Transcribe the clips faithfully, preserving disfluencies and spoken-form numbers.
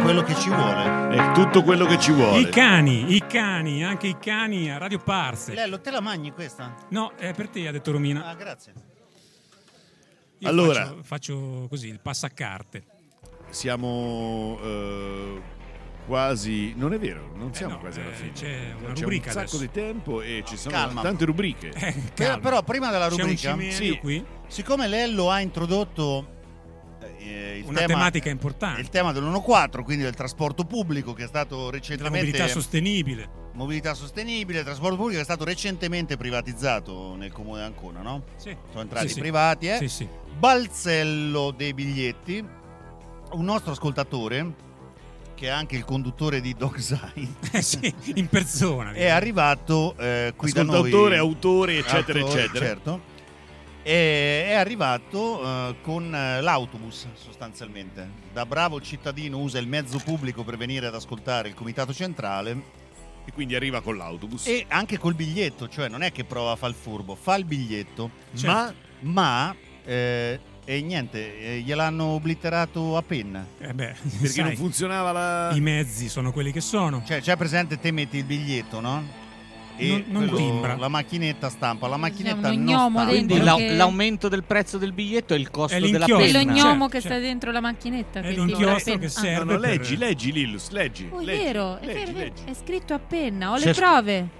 quello che ci vuole. È tutto quello che ci vuole. I cani, i cani, anche i cani a Radio Parse. Lello, te la mangi questa? No, è per te, ha detto Romina. Ah, grazie. Io Allora. faccio, faccio così, il passacarte. Siamo eh, quasi... Non è vero, non siamo no, quasi alla eh, fine. c'è una c'è rubrica un sacco adesso. di tempo e ci sono Calma. tante rubriche. Eh, Però, calma. però prima della C'è un rubrica, cimelio sì. qui, siccome Lello ha introdotto eh, il una tema, tematica importante. il tema dell'uno quattro, quindi del trasporto pubblico, che è stato della recentemente mobilità sostenibile. mobilità sostenibile, il trasporto pubblico che è stato recentemente privatizzato nel comune di Ancona, no? Sì. Sono entrati Sì, sì. privati, eh? Sì, sì. Balzello dei biglietti, un nostro ascoltatore che è anche il conduttore di Dogzai Eh sì, in persona. è arrivato eh, qui da noi, Ascoltatore, autore, eccetera, Autore, eccetera. certo. E è arrivato eh, con eh, l'autobus, sostanzialmente. Da bravo cittadino usa il mezzo pubblico per venire ad ascoltare il comitato centrale E quindi arriva con l'autobus. e anche col biglietto, cioè non è che prova a fare il furbo, fa il biglietto, Certo. ma, ma eh, e niente, eh, gliel'hanno obliterato a penna. Eh beh, Perché sai, non funzionava la... i mezzi sono quelli che sono. Cioè, c'è presente, te metti il biglietto, no? E Non- non quello- timbra. la macchinetta stampa, la macchinetta un non gnomo stampa. dentro Quindi la- che- l'aumento del prezzo del biglietto è il costo È della l'inchiostro. Quello penna. gnomo Cioè, che cioè. sta dentro la macchinetta. È che l'inchiostro ti- che Ah. serve. No, no, per- leggi, leggi Lillus, leggi. Oh, è leggi, vero, è leggi, vero, è vero, leggi. è scritto a penna, ho C'è le sc- prove.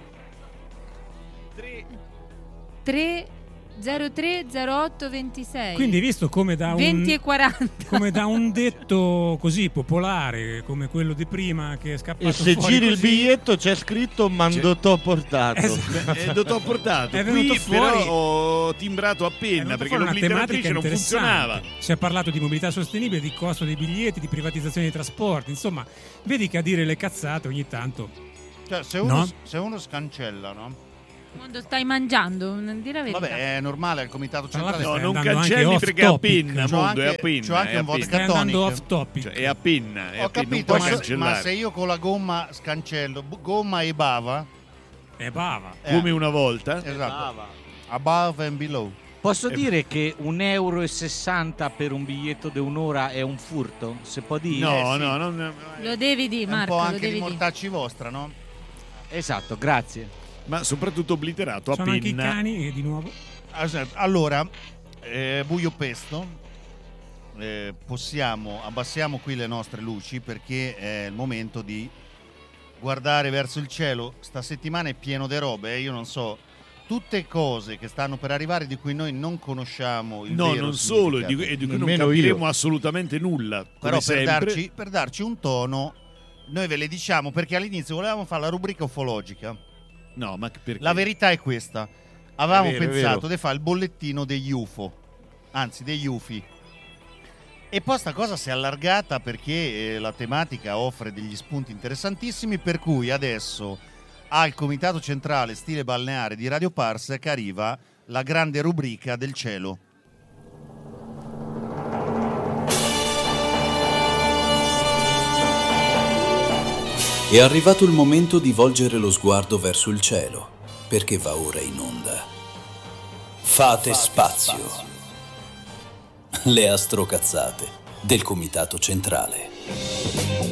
tre zero tre zero otto ventisei. Quindi hai visto come da venti e un, quaranta. come da un detto così popolare come quello di prima che è scappato E se fuori giri il così, biglietto c'è scritto mandotto portato. Esatto. È dotto portato. È Qui venuto fuori- però ho timbrato a è penna venuta perché fuori una l'obliteratrice tematica non funzionava. interessante. Si è parlato di mobilità sostenibile, di costo dei biglietti, di privatizzazione dei trasporti. Insomma, vedi che a dire le cazzate ogni tanto. Cioè, se uno, No? se uno scancella, no? Quando stai mangiando, non dire la verità. Vabbè, è normale, al comitato Tra centrale. l'altro No, stai non andando anche cancelli off perché è a topic. penna, C'ho mondo, è a anche- penna. c'ho anche è a un vodka penna. Stai andando tonic. off topic. Cioè, è a penna, è a Ho penna, non capito, puoi ma, cancellare. ma se io con la gomma scancello, bu- gomma e bava, E bava. eh, Come una volta. esatto, above and below. Posso Eh. dire che un euro e sessanta per un biglietto di un'ora è un furto? Se può dire? No, Eh, sì. no, non... Lo devi dire, È un Marco, po' lo anche devi di dire. mortacci vostra, no? Esatto, grazie. ma soprattutto obliterato a Sono anche i penna. cani e di nuovo. Allora, eh, buio pesto, eh, possiamo, abbassiamo qui le nostre luci perché è il momento di guardare verso il cielo. Sta settimana è pieno di robe, eh, io non so, tutte cose che stanno per arrivare di cui noi non conosciamo il No, vero non solo, e di, significato. e di cui non Nemmeno capiremo io. assolutamente nulla. Come Però per sempre. darci, per darci un tono, noi ve le diciamo perché all'inizio volevamo fare la rubrica ufologica. No, ma perché? La verità è questa. Avevamo È vero, è pensato vero. di fare il bollettino degli U F O, anzi degli U F I. E poi sta cosa si è allargata perché eh, la tematica offre degli spunti interessantissimi, per cui adesso al comitato centrale stile balneare di Radio Parsec arriva la grande rubrica del cielo. È arrivato il momento di volgere lo sguardo verso il cielo, perché va ora in onda. Fate spazio. Le astrocazzate del Comitato Centrale.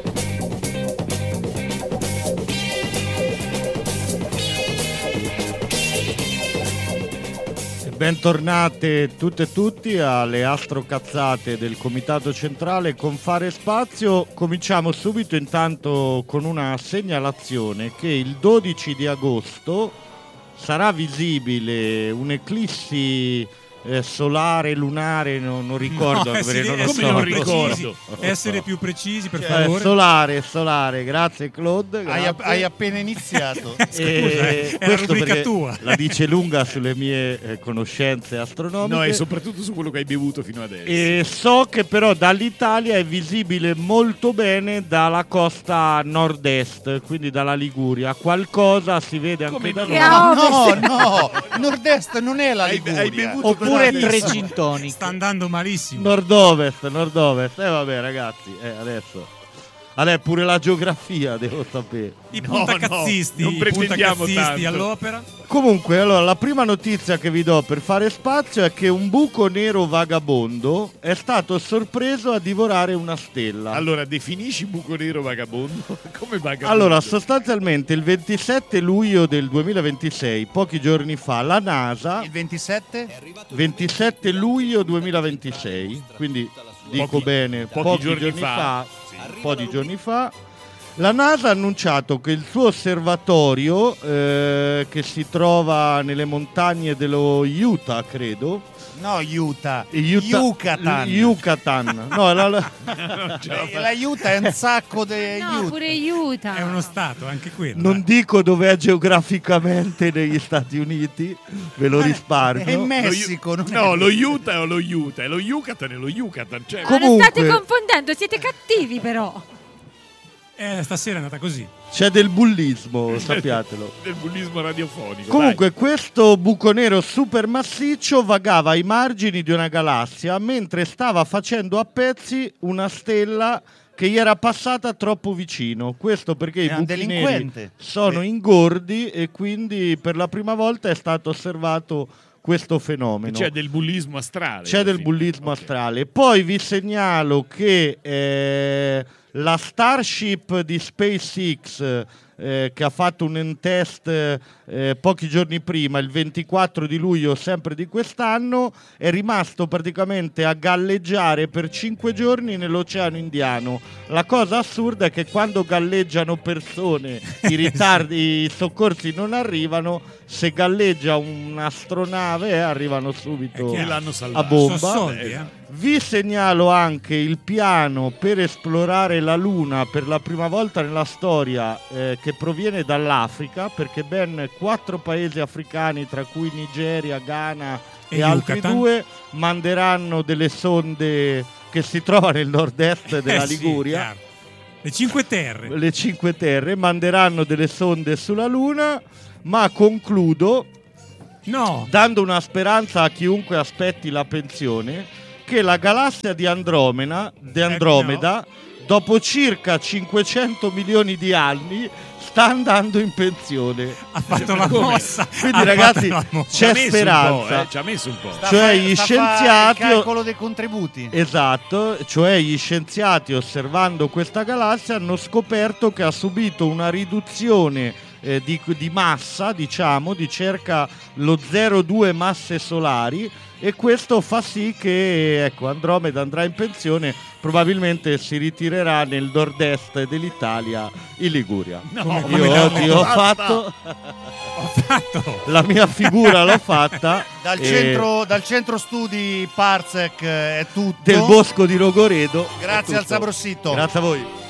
Bentornate tutte e tutti alle astrocazzate del Comitato Centrale con Fare Spazio. Cominciamo subito intanto con una segnalazione che il dodici di agosto sarà visibile un'eclissi eh, solare, lunare, no, non ricordo, No, eh, perché sì, non lo essere so. più precisi, essere più precisi, per Eh, favore. solare, solare, grazie Claude. Hai, grazie. hai appena iniziato. Scusa, E è la questo rubrica perché tua. la dice lunga sulle mie eh, conoscenze astronomiche. No, e soprattutto su quello che hai bevuto fino adesso. E so che però dall'Italia è visibile molto bene dalla costa nord-est, quindi dalla Liguria. Qualcosa si vede anche Come da no? noi. Ah, No, no, nord-est non è la Hai- Liguria. hai bevuto Oppure tantissimo. tre gin tonic. Sta andando malissimo. Nord-ovest, nord-ovest. E eh, vabbè ragazzi, eh, adesso Allora, pure la geografia devo sapere. I No, puntacazzisti, no, non i pretendiamo puntacazzisti tanto. all'opera. Comunque, allora, la prima notizia che vi do per fare spazio è che un buco nero vagabondo è stato sorpreso a divorare una stella. Allora, definisci buco nero vagabondo? Come vagabondo? Allora, sostanzialmente il ventisette luglio del duemilaventisei, pochi giorni fa, la NASA, Il ventisette? ventisette luglio duemilaventisei, quindi dico Pochi- bene, pochi pochi, giorni giorni, fa. fa, un po' di giorni fa, la NASA ha annunciato che il suo osservatorio, eh, che si trova nelle montagne dello Utah, credo, No, Utah. Utah- Yucatan. Yucatan. No, la- la- Eh, La Utah è un sacco di No, Utah. pure aiuta. È uno stato, anche quello. non eh. dico dov'è geograficamente negli Stati Uniti, ve lo risparmio. È in Lo Yu- Messico, non è- No, lo Utah o lo Utah? È lo Yucatan e lo Yucatan. Cioè, Ma lo comunque- state confondendo, siete cattivi però. Eh, stasera è andata così. C'è del bullismo, sappiatelo. del bullismo radiofonico. Comunque questo buco nero supermassiccio vagava ai margini di una galassia mentre stava facendo a pezzi una stella che gli era passata troppo vicino. Questo perché i È un buchi neri delinquente. sono Eh. ingordi e quindi per la prima volta è stato osservato questo fenomeno. C'è del bullismo astrale. C'è del Sì. bullismo Ok. astrale. Poi vi segnalo che eh, la Starship di SpaceX, eh, che ha fatto un test eh, pochi giorni prima, il ventiquattro di luglio sempre di quest'anno, è rimasto praticamente a galleggiare per cinque giorni nell'Oceano Indiano. La cosa assurda è che quando galleggiano persone, i ritardi, i soccorsi non arrivano, se galleggia un'astronave eh, arrivano subito È E chiaro. l'hanno a salvato. bomba. Sono soldi, eh. Vi segnalo anche il piano per esplorare la Luna per la prima volta nella storia, eh, che proviene dall'Africa, perché ben quattro paesi africani, tra cui Nigeria, Ghana e, E altri Yucatan. due, manderanno delle sonde che si trovano nel nord-est della Eh sì, Liguria. chiaro. Le Cinque Terre. Le Cinque Terre manderanno delle sonde sulla Luna, ma concludo No. dando una speranza a chiunque aspetti la pensione, che la galassia di Andromeda, di Andromeda dopo circa cinquecento milioni di anni sta andando in pensione. Ha fatto la mossa. Quindi Ha ragazzi, fatto la mossa. Ci ha c'è messo un speranza. po', eh, ci ha messo un po'. Sta Cioè, fa- gli sta fa scienziati- il calcolo dei contributi. Esatto, cioè gli scienziati osservando questa galassia hanno scoperto che ha subito una riduzione eh, di, di massa, diciamo, di circa lo zero virgola due masse solari, e questo fa sì che ecco, Andromeda andrà in pensione, probabilmente si ritirerà nel nord-est dell'Italia, in Liguria. Come- come Io da- oggi ho Basta. fatto Ho fatto. la mia figura, l'ho fatta Dal e- centro, dal centro studi Parsec eh, è tutto. del bosco di Rogoredo. È Grazie al tutto. Sabrossito. Grazie a voi.